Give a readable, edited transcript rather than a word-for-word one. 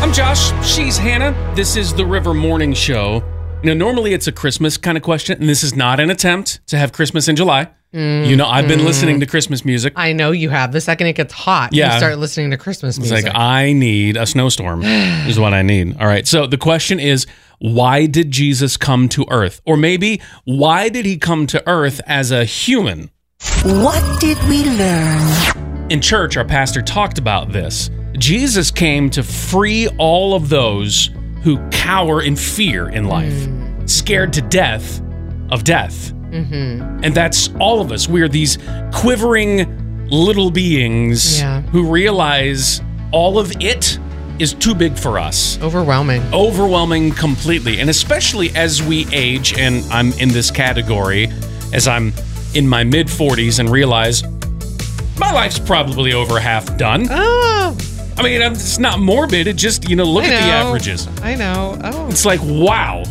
I'm Josh. She's Hannah. This is the River Morning Show. Normally it's a Christmas kind of question, and this is not an attempt to have Christmas in July. I've been listening to Christmas music. I know you have. The second it gets hot, you start listening to Christmas music. It's like, I need a snowstorm is what I need. All right, so the question is, why did Jesus come to Earth? Or maybe, why did he come to Earth as a human? What did we learn? In church, our pastor talked about this. Jesus came to free all of those who cower in fear in life, scared to death of death. And that's all of us. We're these quivering little beings who realize all of it is too big for us. Overwhelming completely. And especially as we age, and I'm in this category, as I'm in my mid-40s and realize my life's probably over half done. Oh. I mean, it's not morbid. It just, look at the averages. I know. Oh. It's like, wow.